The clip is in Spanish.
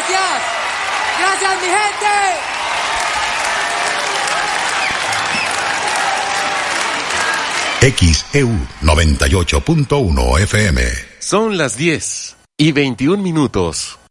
Gracias. Gracias, mi gente. XEU 98.1 FM. Son las 10:21.